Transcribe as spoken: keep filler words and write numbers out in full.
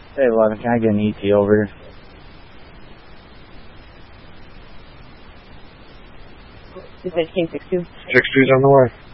Hey, eleven, can I get an E T over? Is it King six two? six two's on the way.